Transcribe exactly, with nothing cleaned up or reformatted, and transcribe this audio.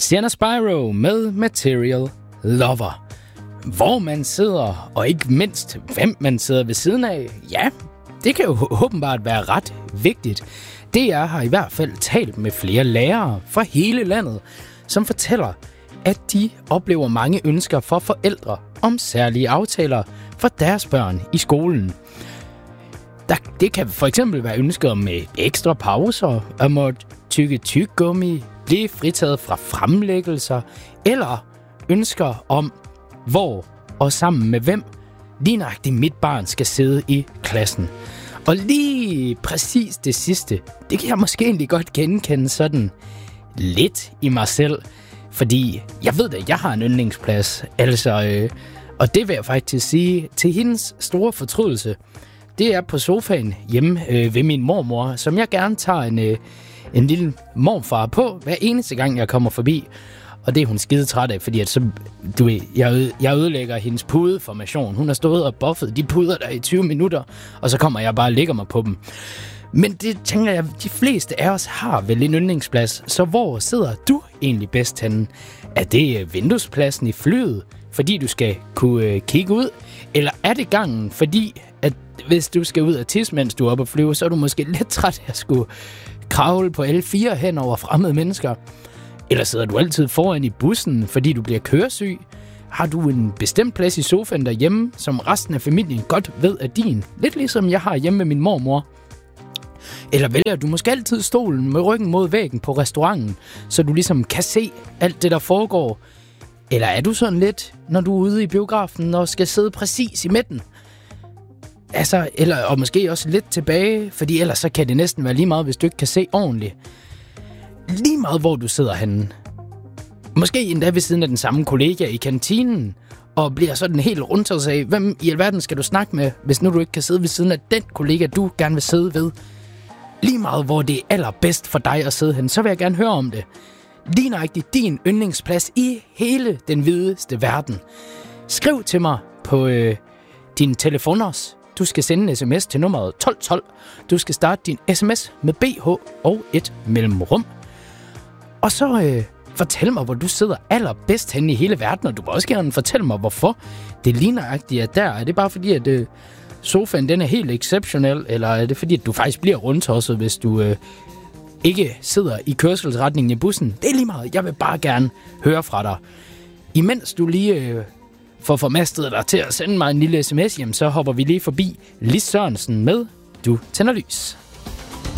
Sienna Spyro med Material Lover. Hvor man sidder, og ikke mindst hvem man sidder ved siden af, ja, det kan jo åbenbart være ret vigtigt. D R har i hvert fald talt med flere lærere fra hele landet, som fortæller, at de oplever mange ønsker fra forældre om særlige aftaler for deres børn i skolen. Der, det kan for eksempel være ønsker om ekstra pauser, om at tygge tyggegummi, blive fritaget fra fremlæggelser, eller ønsker om, hvor og sammen med hvem lige nøjagtigt mit barn skal sidde i klassen. Og lige præcis det sidste, det kan jeg måske egentlig godt genkende sådan lidt i mig selv, fordi jeg ved at jeg har en yndlingsplads, altså, øh, og det vil jeg faktisk sige til hendes store fortrydelse. Det er på sofaen hjemme øh, ved min mormor, som jeg gerne tager en, øh, en lille morfar på, hver eneste gang jeg kommer forbi. Og det er hun skide træt af, fordi at så, du ved, jeg, jeg ødelægger hendes pudeformation. Hun har stået og buffet de puder der i tyve minutter, og så kommer jeg bare og lægger mig på dem. Men det tænker jeg, de fleste af os har vel en yndlingsplads, så hvor sidder du egentlig bedst henne? Er det vinduespladsen i flyet, fordi du skal kunne øh, kigge ud? Eller er det gangen, fordi at hvis du skal ud og tisse, mens du er oppe at flyve, så er du måske lidt træt af at skulle kravle på alle fire hen over fremmede mennesker? Eller sidder du altid foran i bussen, fordi du bliver køresyg? Har du en bestemt plads i sofaen derhjemme, som resten af familien godt ved er din? Lidt ligesom jeg har hjemme med min mormor. Eller vælger du måske altid stolen med ryggen mod væggen på restauranten, så du ligesom kan se alt det, der foregår? Eller er du sådan lidt, når du er ude i biografen og skal sidde præcis i midten? Altså, eller, og måske også lidt tilbage, fordi ellers så kan det næsten være lige meget, hvis du ikke kan se ordentligt. Lige meget, hvor du sidder henne. Måske endda ved siden af den samme kollega i kantinen, og bliver sådan helt rundt og sagde, hvem i alverden skal du snakke med, hvis nu du ikke kan sidde ved siden af den kollega, du gerne vil sidde ved? Lige meget, hvor det er allerbedst for dig at sidde hen, så vil jeg gerne høre om det. Lige nøjagtigt din yndlingsplads i hele den videste verden. Skriv til mig på øh, din telefoners. Du skal sende en sms til nummeret tolv tolv. Du skal starte din sms med B H og et mellemrum. Og så øh, fortæl mig, hvor du sidder allerbedst henne i hele verden, og du må også gerne fortælle mig, hvorfor det lige nøjagtigt er der. Er det bare fordi, at øh, sofaen den er helt exceptionel, eller er det fordi, at du faktisk bliver rundtosset, hvis du øh, ikke sidder i kørselsretningen i bussen? Det er lige meget. Jeg vil bare gerne høre fra dig. Imens du lige øh, får formastet dig til at sende mig en lille sms, jamen, så hopper vi lige forbi Lis Sørensen med Du Tænder Lys.